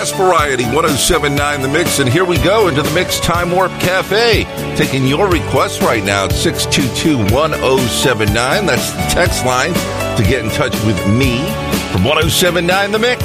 That's Variety 107.9 The Mix, and here we go into the Mix Time Warp Cafe. Taking your requests right now at 622-1079. That's the text line to get in touch with me from 107.9 The Mix.